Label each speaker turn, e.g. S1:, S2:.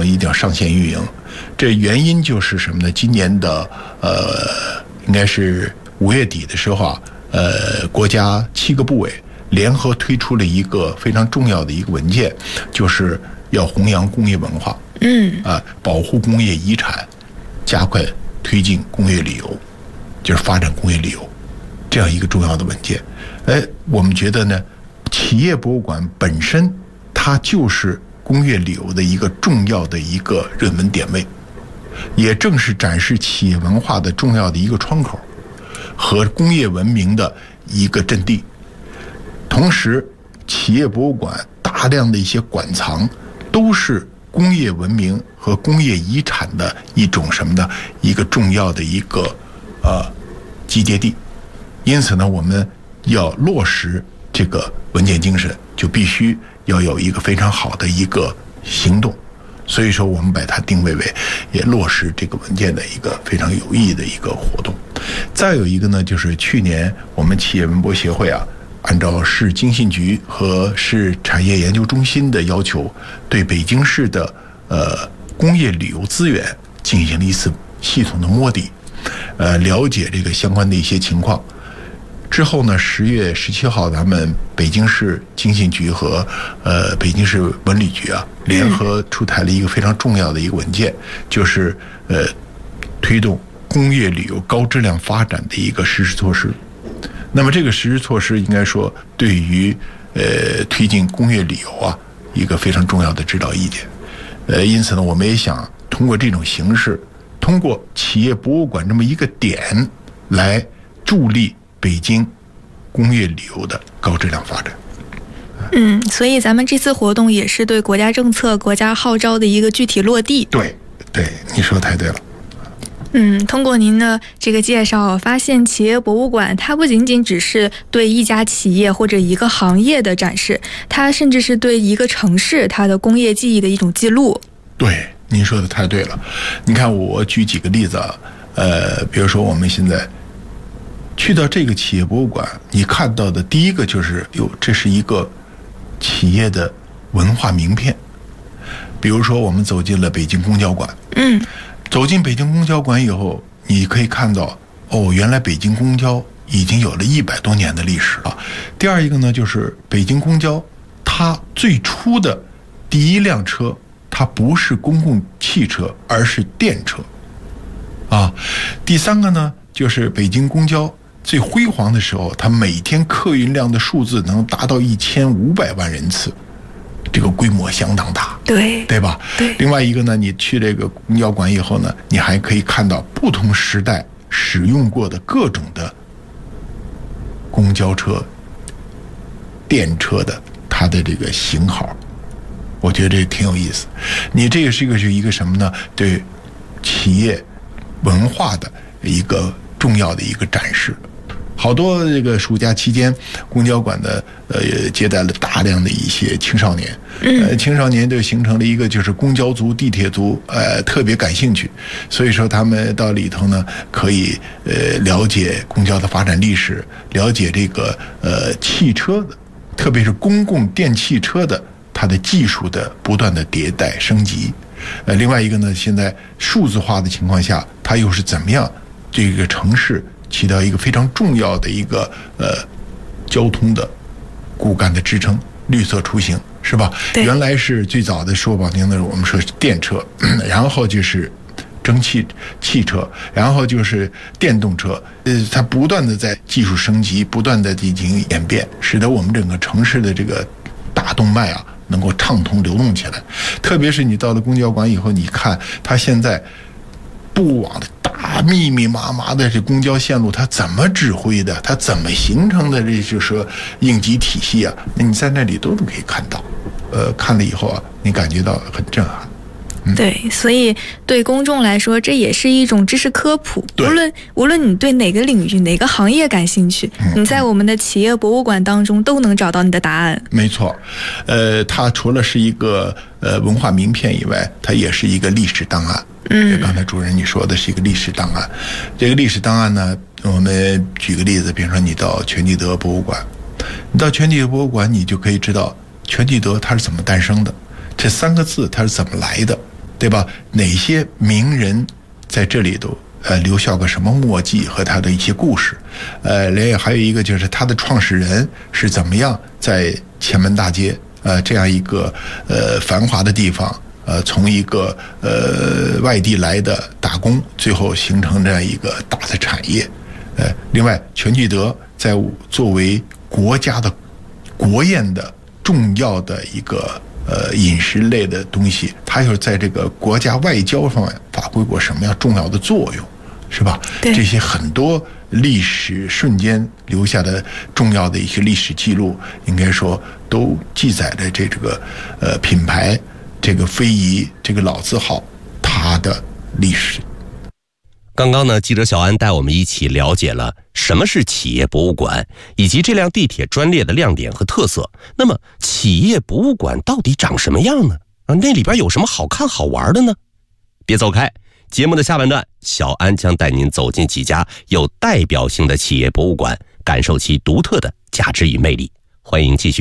S1: 一定要上线运营。这原因就是什么呢？今年的应该是5月底的时候啊，国家7个部委联合推出了一个非常重要的一个文件，就是要弘扬工业文化，保护工业遗产，加快推进工业旅游，就是发展工业旅游，这样一个重要的文件。我们觉得呢，企业博物馆本身它就是工业旅游的一个重要的一个热门点位，也正是展示企业文化的重要的一个窗口和工业文明的一个阵地。同时，企业博物馆大量的一些馆藏都是工业文明和工业遗产的一种什么呢？一个重要的一个集结地。因此呢，我们要落实这个文件精神，就必须要有一个非常好的一个行动。所以说，我们把它定位为也落实这个文件的一个非常有意义的一个活动。再有一个呢，就是去年我们企业文博协会啊，按照市经信局和市产业研究中心的要求，对北京市的工业旅游资源进行了一次系统的摸底，了解这个相关的一些情况。之后呢，10月17号，咱们北京市经信局和北京市文旅局啊联合出台了一个非常重要的一个文件，就是推动工业旅游高质量发展的一个实施措施。那么这个实施措施应该说对于推进工业旅游啊一个非常重要的指导意见。因此呢，我们也想通过这种形式，通过企业博物馆这么一个点来助力北京工业旅游的高质量发展。
S2: 所以咱们这次活动也是对国家政策、国家号召的一个具体落地。
S1: 对，你说的太对了。
S2: 通过您的这个介绍，发现企业博物馆它不仅仅只是对一家企业或者一个行业的展示，它甚至是对一个城市它的工业记忆的一种记录。
S1: 对，您说的太对了。你看，我举几个例子啊，比如说我们现在去到这个企业博物馆，你看到的第一个就是这是一个企业的文化名片。比如说我们走进了北京公交馆，走进北京公交馆以后，你可以看到原来北京公交已经有了100多年的历史了。第二一个呢，就是北京公交它最初的第一辆车，它不是公共汽车，而是电车第三个呢，就是北京公交最辉煌的时候，它每天客运量的数字能达到1500万人次，这个规模相当大，对吧？
S2: 对。
S1: 另外一个呢，你去这个公交馆以后呢，你还可以看到不同时代使用过的各种的公交车、电车的它的这个型号，我觉得这挺有意思。你这个是一个什么呢？对企业文化的一个重要的一个展示。好多这个暑假期间，公交馆的接待了大量的一些青少年，青少年就形成了一个就是公交族、地铁族，特别感兴趣，所以说他们到里头呢，可以了解公交的发展历史，了解这个汽车的，特别是公共电汽车的它的技术的不断的迭代升级。另外一个呢，现在数字化的情况下，它又是怎么样这个城市起到一个非常重要的一个交通的骨干的支撑，绿色出行是吧？原来是最早的说不好听的，我们说是电车，然后就是蒸汽汽车，然后就是电动车，它不断的在技术升级，不断的进行演变，使得我们整个城市的这个大动脉啊能够畅通流动起来。特别是你到了公交馆以后，你看它现在布网的大密密麻麻的这公交线路，它怎么指挥的？它怎么形成的？这就是说应急体系啊，那你在那里都可以看到。看了以后啊，你感觉到很震撼。
S2: 对，所以对公众来说，这也是一种知识科普。无论你对哪个领域、哪个行业感兴趣，你在我们的企业博物馆当中都能找到你的答案。
S1: 没错，它除了是一个文化名片以外，它也是一个历史档案。刚才主任你说的是一个历史档案。这个历史档案呢，我们举个例子，比如说你到全聚德博物馆，你到全聚德博物馆，你就可以知道全聚德它是怎么诞生的，这3个字它是怎么来的。 对吧？哪些名人在这里头留下个什么墨迹和他的一些故事？还有一个就是他的创始人是怎么样在前门大街这样一个繁华的地方。从一个外地来的打工，最后形成这样一个大的产业。另外，全聚德在作为国家的国宴的重要的一个饮食类的东西，它又在这个国家外交方面发挥过什么样重要的作用，是吧？这些很多历史瞬间留下的重要的一些历史记录，应该说都记载了这个品牌。这个非遗，这个老字号，它的历史。
S3: 刚刚呢，记者小安带我们一起了解了什么是企业博物馆，以及这辆地铁专列的亮点和特色。那么，企业博物馆到底长什么样呢？那里边有什么好看好玩的呢？别走开，节目的下半段，小安将带您走进几家有代表性的企业博物馆，感受其独特的价值与魅力。欢迎继续。